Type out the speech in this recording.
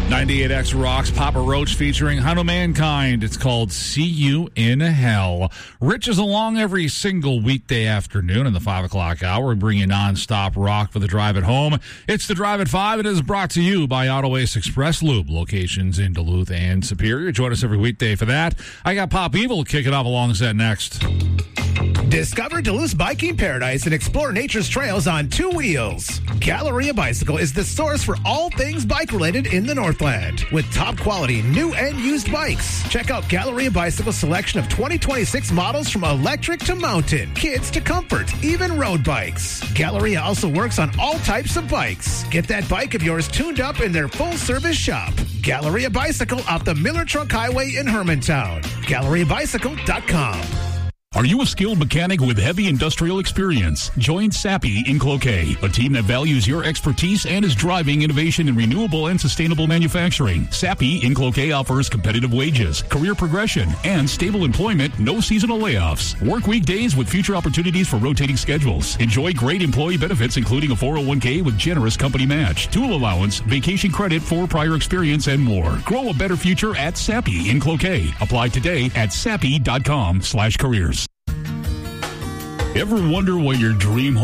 98X Rocks, Papa Roach featuring Hunt Mankind. It's called See You in Hell. Rich is along every single weekday afternoon in the 5 o'clock hour. We bring you nonstop rock for the drive at home. It's the Drive at 5. It is brought to you by Auto Ace Express Lube, locations in Duluth and Superior. Join us every weekday for that. I got Pop Evil kicking off alongside next. Discover Duluth's biking paradise and explore nature's trails on two wheels. Galleria Bicycle is the source for all things bike-related in the Northland. With top-quality new and used bikes. Check out Galleria Bicycle's selection of 2026 models from electric to mountain, kids to comfort, even road bikes. Galleria also works on all types of bikes. Get that bike of yours tuned up in their full-service shop. Galleria Bicycle off the Miller Trunk Highway in Hermantown. GalleriaBicycle.com. Are you a skilled mechanic with heavy industrial experience? Join Sappi in Cloquet, a team that values your expertise and is driving innovation in renewable and sustainable manufacturing. Sappi in Cloquet offers competitive wages, career progression, and stable employment, no seasonal layoffs. Work weekdays with future opportunities for rotating schedules. Enjoy great employee benefits, including a 401k with generous company match, tool allowance, vacation credit for prior experience, and more. Grow a better future at Sappi in Cloquet. Apply today at sappi.com/careers. Ever wonder what your dream home